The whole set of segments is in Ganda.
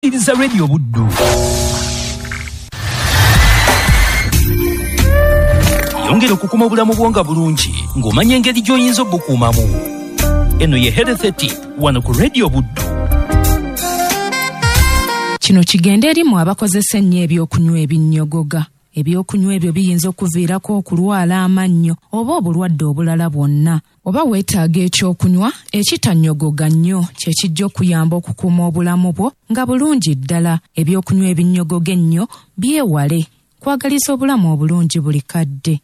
Owuliriza Radio Buddu. Yongera okukuma obulamu bwonga bulungi ng'omanya engeri gy'oyinza obukuumamu. Eno ye Health Tip wano ku Radio Buddu. Kino kigenda erimu abakozesa ennyo ebyokunywa ebinnyogoga. Ebyokunywa ebyo biyinza okuviirako okulwala amannyo oba obulwadde obulala bwonna. Oba weetaaga ekyokunywa ekitannyogoga nnyo kye kijja okuyamba okukuuma obulamu bwo nga bulungi ddala. Ebyokunywa ebinnyogoga ennyo byewale. Kwagaliza obulamu obulungi buli kadde.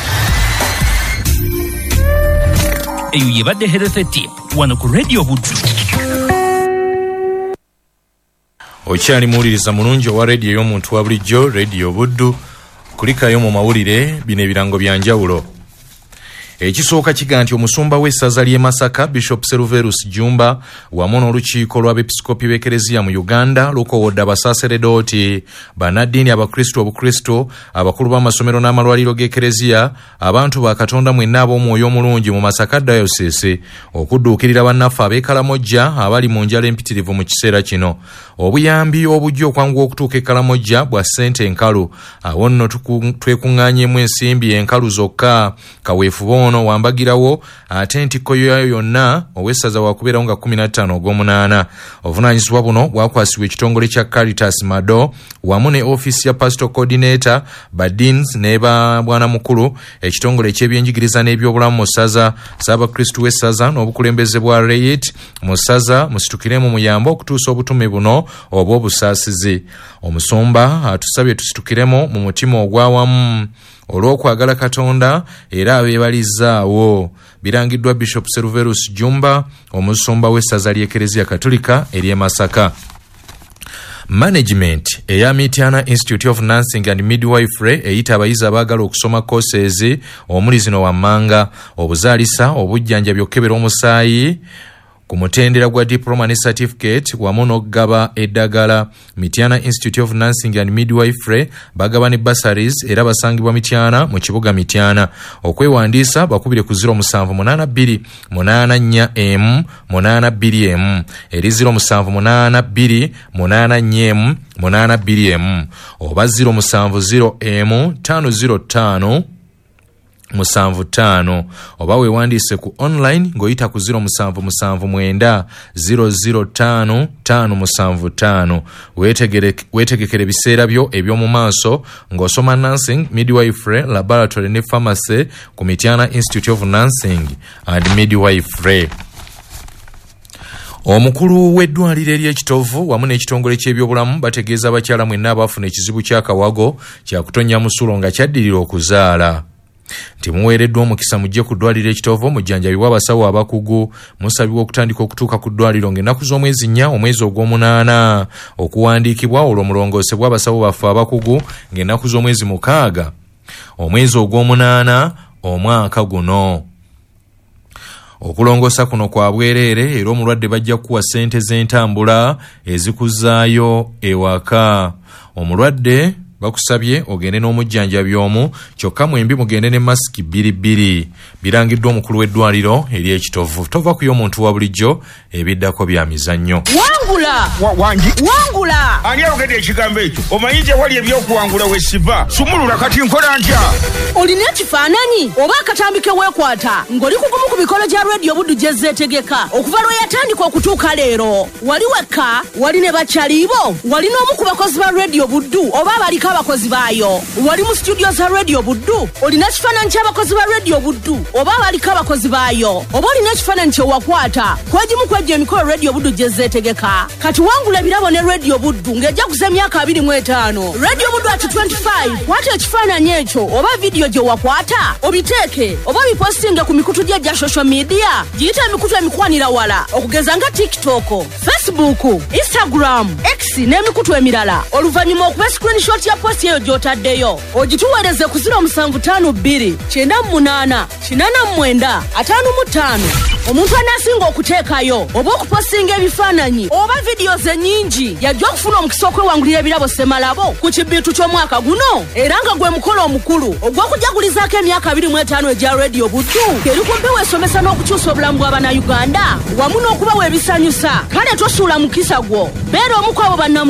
Eyo yebadde Health Tip wano ku Radio Buddu. Okyali muwuliriza mulungi owa radio y'omuntu wa bulijjo Radio Buddu. Kulikayo mu mawulire bino ebirango bya njawulo. Ekisooka kiga nti omusumba w'essaza ly'e Masaka Bishop Seruverus Jumba wamu n'olukiiko lw'abepiskopi b'Ekereziya mu Uganda lukowodde abasaaseredooti, bannaddiini, abakristo, obukristo, abakulu b'amasomero n'amalwaliro g'Ekereziya, abantu ba Katonda mwenna ab'omwoyo omulungi mu Masaka Diocese okudduukirira bannaffe ab'e abali mu njala empitirivu mu kiseera kino. Obuyambi obujja okwanguwa okutuuka e Kalamojja bwa ssente enkalu. Awo nno twekuŋŋaanyemu ensimbi enkalu zokka. Kaweefuba ono wambagirawo ate ntikko yayo yonna owessaza wakubeerawo nga 15 ogw'omunaana. Obuvunaanyizibwa buno bwakwasibwa ekitongole kya Caritas Mado wamu ne ofiisi ya Pastoral Coordinator, Badins ne bwana mukulu ekitongole eky'ebyenjigiriza n'ebyobulamu mu ssaza, Ssaabakristu w'essaza n'obukulembeze bwa Reyit mu ssaza musitukiremu muyambe okutuusa obutume buno oba obusaasizi. Omusumba atusabye tusitukiremu mu mutima ogwawamu olw'okwagala Katonda era abeebalizaawo. Birangiddwa Bishop Seruverus Jumba, omusumba w'essaza ly'Ekereziya Katolika ery'e Masaka. Management eya Mityana Institute of Nursing and Midwifery eyita abayizi abaagala okusoma courses omuli zino wammanga, obuzaalisa, obujjanjabi, okukebera omusaayi ku mutendera gwa diploma ne certificate wamu n'okugaba eddagala. Mityana Institute of Nursing and Midwifery bagaba ne bursaries era basangibwa Mityana mu kibuga Mityana. Okwewandiisa bakubire ku 0782 84 820 eri 0782 84 820 oba 070 505 75 oba wewandiise ku online ng'oyita ku 0779 005 575. Weetegekere ebiseera byo eby'omu maaso ng'osoma nursing, midwifery, laboratory ne pharmacy ku Mityana Institute of Nursing and Midwifery. Omukulu w'eddwaliro ery'ekitovu wamu n'ekitongole ky'ebyobulamu bategeeza abakyala mwenna abaafuna ekizibu ky'akawago kya kutonnya musulo nga kyaddirira okuzaala. Timuweereddwa omukisa mujje ku ddwaliro ekitovu mujjanjabibwa abasawo abakugu. Musabibwa okutandika okutuuka ku ddwaliro ng'ennaku z'omwezi 4 omwezi ogw'omunaana. Okuwandiikibwa olw'omulongoosebwa abasawo baffe abakugu ng'ennaku z'omwezi 6 omwezi ogw'omunaana omwaka guno. Okulongoosa kuno kwa bwereere era omulwadde bajja kuwa ssente z'entambula ezikuzaayo ewaka. Omulwadde bakusabye ogende n'omujjanjabi omu kyokka mwembi mugende ne masiki 2. Birangiddwa omukulu w'eddwaliro ery'ekitovu. Tova kuyo omuntu wa bulijjo ebiddako bya mizannyo. Wangula! Wangula! Ani ayogedde ekigambo ekyo? Omanyi nti wali ebyokuwangula wesiva. Sumulula kati nkola ntya? Olina ekifaananyi oba akatambike weekwata ng'oli kugumu ku mikolo gya Radio Buddu gye zeetegeka okuva lwe yatandika okutuuka leero. Wali wekka, wali ne bakyalibo, wali n'omu ku bakozi ba Radio Buddu oba abaliko abakozi baayo. Wali mu studio za Radio Buddu, olina ekifaananyi ky'abakozi ba Radio Buddu oba abaliko abakozi baayo, oba olina ekifaananyi kyewakwata kwegimu kwejja emikolo Radio Buddu gye zeetegeka. Kati wangula ebirabo ne Radio Buddu ng'ejjaguza emyaka 25. Radio Buddu at 25 kwata ekifaananyi ekyo oba vidiyo gye wakwata obiteeke oba bipostinge ku mikutu gya social media giyita emikutu emikwanira wala okugeza nga TikTok, Facebook, Instagram, X n'emikutu emirala. Oluvannyuma okuba screenshot ya post eyo gy'otaddeyo ogituweereze ku 0752 98 89 55. Omuntu anaasinga okuteekayo oba okupostinga ebifaananyi oba vidiyo ze nnyingi yajja okufuna omukisa okwewangulira ebirabo Ssemalabo ku kibbiitu ky'omwaka guno era nga gwe mukolo omukulu ogw'okujagulizaako emyaka 25 egya Radio Buddu. Eri ku mpewo esomesa n'okukyusa obulamu bw'Abannayuganda wamu n'okubawa ebisanyusa. Kale tosuula mukisa gwo, beera omu ku abo